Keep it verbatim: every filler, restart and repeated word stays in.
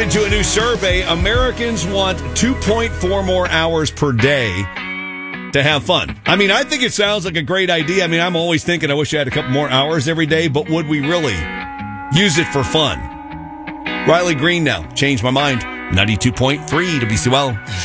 According to a new survey, Americans want two point four more hours per day to have fun. I mean, I think it sounds like a great idea. I mean, I'm always thinking I wish I had a couple more hours every day, but would we really use it for fun? Riley Green now. Changed my mind. ninety-two point three W C L.